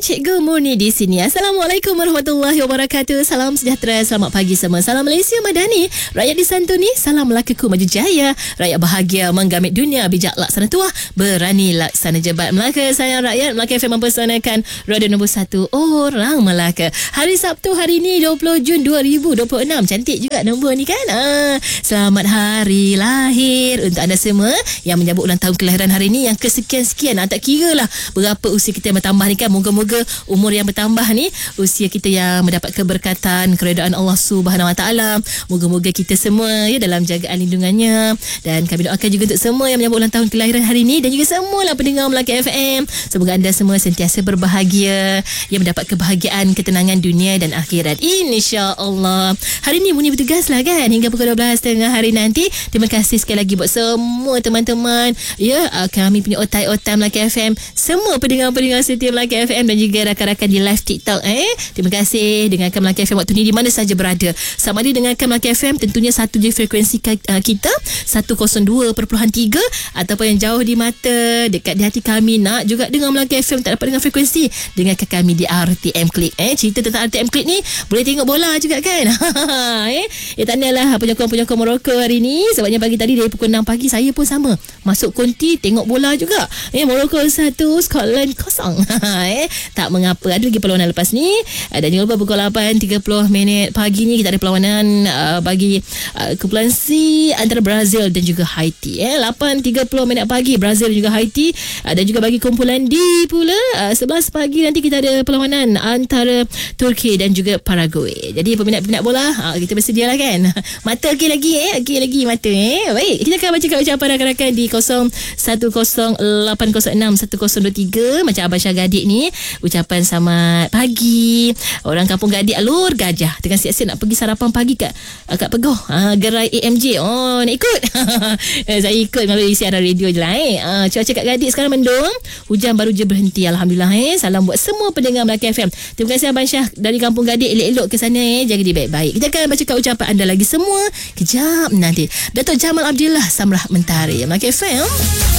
Cikgu Murni di sini. Assalamualaikum warahmatullahi wabarakatuh. Salam sejahtera, selamat pagi semua. Salam Malaysia Madani, rakyat disantuni, salam Melakaku maju jaya, rakyat bahagia menggamit dunia, bijak laksana tuah, berani laksana jebat. Melaka sayang rakyat, Melaka FM mempersanakan radio nombor 1 orang Melaka. Hari Sabtu hari ni 20 Jun 2026. Cantik juga nombor ni kan? Selamat hari lahir untuk anda semua yang menyambut ulang tahun kelahiran hari ni, yang kesekian-sekian. Tak kira lah berapa usia kita yang bertambah ni kan. Moga-moga umur yang bertambah ni, usia kita yang mendapat keberkatan, keredaan Allah Subhanahu Wa Taala. Moga-moga kita semua ya dalam jagaan lindungannya. Dan kami doakan juga untuk semua yang menyambut ulang tahun kelahiran hari ni, dan juga semualah pendengar Melaka FM. Semoga anda semua sentiasa berbahagia, yang mendapat kebahagiaan, ketenangan dunia dan akhirat, insya-Allah. Hari ni Muni bertugas lah kan hingga pukul 12.30 hari nanti. Terima kasih sekali lagi buat semua teman-teman ya, kami punya otai-otai Melaka FM, semua pendengar-pendengar setia Melaka FM dan juga rakan-rakan di live TikTok. Terima kasih dengarkan Melaka FM waktu ni di mana saja berada. Sama ada dengarkan Melaka FM tentunya satu je frekuensi kita 102.3, ataupun yang jauh di mata dekat di hati kami nak juga dengar Melaka FM tak dapat dengar frekuensi, dengarkan kami di RTM Click. Cerita tentang RTM Click ni boleh tengok bola juga kan. Tanyalah penyokong-penyokong Morocco hari ni, sebabnya pagi tadi dari pukul 6 pagi saya pun sama masuk konti tengok bola juga. Morocco 1, Scotland 0. Tak mengapa, ada lagi perlawanan lepas ni. Dan jangan lupa pukul 8.30 pagi ni kita ada perlawanan bagi kumpulan C antara Brazil dan juga Haiti. 8.30 pagi Brazil dan juga Haiti. Dan juga bagi kumpulan D pula 11 pagi nanti kita ada perlawanan antara Turki dan juga Paraguay. Jadi peminat-peminat bola kita bersedia lah kan. Mata okey lagi okey lagi mata. Baik, kita akan bacakan ucapan rakan-rakan di 0108061023 macam Abang Syah Gadik ni. Ucapan selamat pagi. Orang Kampung Gadik Alur Gajah tengah siap-siap nak pergi sarapan pagi kat Pegoh. Gerai AMJ. Nak ikut? Saya ikut melalui siaran radio je lah. Cuaca kat Gadik sekarang mendung. Hujan baru je berhenti, alhamdulillah. Salam buat semua pendengar Melaka FM. Terima kasih Abang Syah dari Kampung Gadik. Elok-elok ke sana. Jaga diri baik-baik. Kita akan bacakan ucapan anda lagi semua kejap nanti. Datuk Jamal Abdillah Samrah Mentari, Melaka FM.